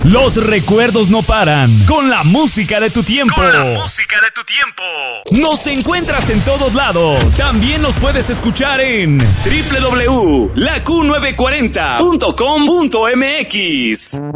Los recuerdos no paran. Con la música de tu tiempo. Con la música de tu tiempo. Nos encuentras en todos lados. También nos puedes escuchar en www.laQ940.com.mx.